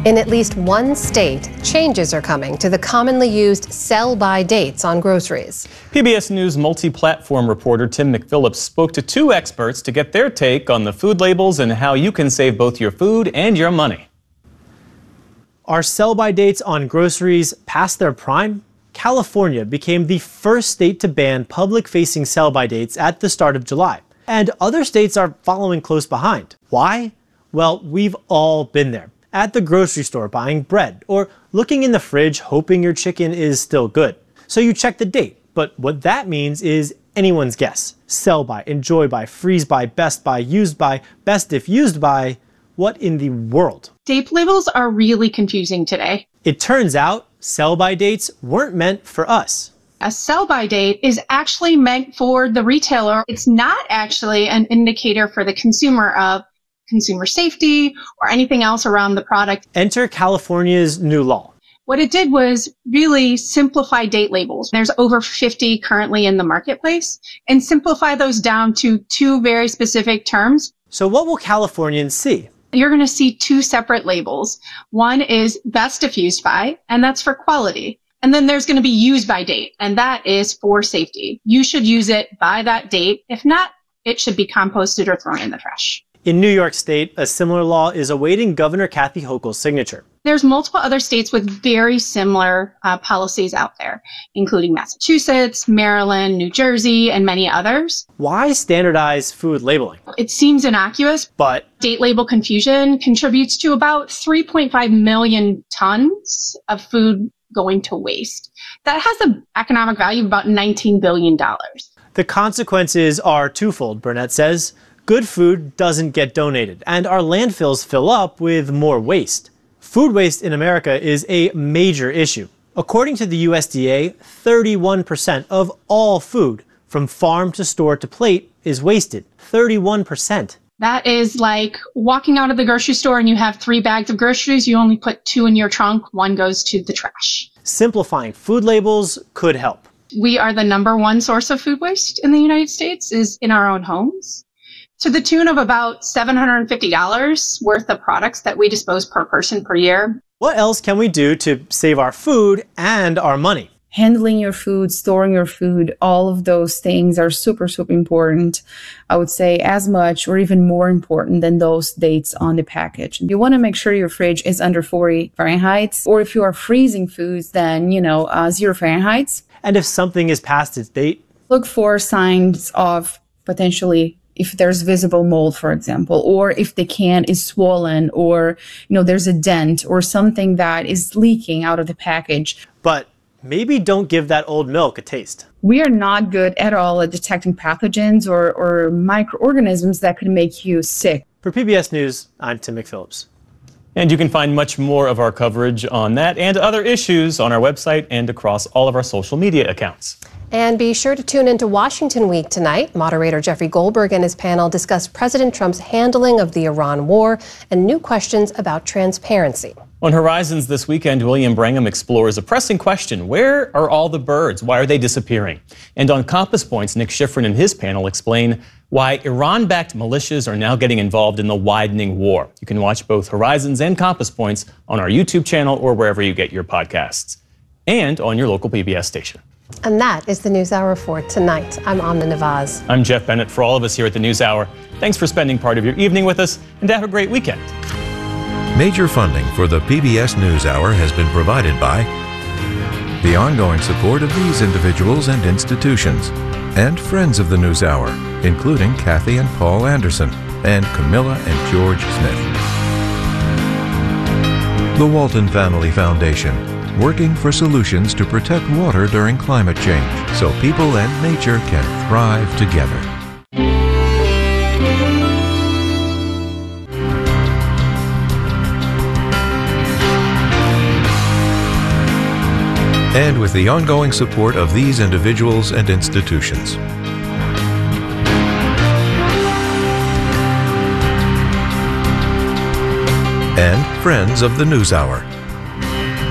In at least one state, changes are coming to the commonly used sell-by dates on groceries. PBS News multi-platform reporter Tim McPhillips spoke to two experts to get their take on the food labels and how you can save both your food and your money. Are sell-by dates on groceries past their prime? California became the first state to ban public-facing sell-by dates at the start of July, and other states are following close behind. Why? Well, we've all been there. At the grocery store buying bread, or looking in the fridge hoping your chicken is still good. So you check the date, but what that means is anyone's guess. Sell by, enjoy by, freeze by, best by, used by, best if used by. What in the world? Date labels are really confusing today. It turns out sell-by dates weren't meant for us. A sell-by date is actually meant for the retailer. It's not actually an indicator for the consumer of consumer safety or anything else around the product. Enter California's new law. What it did was really simplify date labels. There's over 50 currently in the marketplace, and simplify those down to two very specific terms. So what will Californians see? You're going to see two separate labels. One is best if used by, and that's for quality. And then there's going to be used by date, and that is for safety. You should use it by that date. If not, it should be composted or thrown in the trash. In New York State, a similar law is awaiting Governor Kathy Hochul's signature. There's multiple other states with very similar policies out there, including Massachusetts, Maryland, New Jersey, and many others. Why standardize food labeling? It seems innocuous, but date label confusion contributes to about 3.5 million tons of food going to waste. That has an economic value of about $19 billion. The consequences are twofold, Burnett says. Good food doesn't get donated, and our landfills fill up with more waste. Food waste in America is a major issue. According to the USDA, 31% of all food, from farm to store to plate, is wasted. 31%. That is like walking out of the grocery store and you have 3 bags of groceries, you only put 2 in your trunk, 1 goes to the trash. Simplifying food labels could help. We are the #1 source of food waste in the United States is in our own homes, to the tune of about $750 worth of products that we dispose per person per year. What else can we do to save our food and our money? Handling your food, storing your food, all of those things are super, super important. I would say as much or even more important than those dates on the package. You want to make sure your fridge is under 40 Fahrenheit, or if you are freezing foods, then, 0 Fahrenheit. And if something is past its date? Look for signs of potentially, if there's visible mold, for example, or if the can is swollen, or, there's a dent or something that is leaking out of the package. But maybe don't give that old milk a taste. We are not good at all at detecting pathogens or microorganisms that could make you sick. For PBS News, I'm Tim McPhillips. And you can find much more of our coverage on that and other issues on our website and across all of our social media accounts. And be sure to tune into Washington Week tonight. Moderator Jeffrey Goldberg and his panel discuss President Trump's handling of the Iran war and new questions about transparency. On Horizons this weekend, William Brangham explores a pressing question. Where are all the birds? Why are they disappearing? And on Compass Points, Nick Schifrin and his panel explain why Iran-backed militias are now getting involved in the widening war. You can watch both Horizons and Compass Points on our YouTube channel or wherever you get your podcasts, and on your local PBS station. And that is the NewsHour for tonight. I'm Amna Nawaz. I'm Jeff Bennett. For all of us here at the NewsHour, thanks for spending part of your evening with us, and have a great weekend. Major funding for the PBS NewsHour has been provided by the ongoing support of these individuals and institutions, and friends of the NewsHour, including Kathy and Paul Anderson, and Camilla and George Smith. The Walton Family Foundation, working for solutions to protect water during climate change, so people and nature can thrive together. And with the ongoing support of these individuals and institutions. And friends of the NewsHour.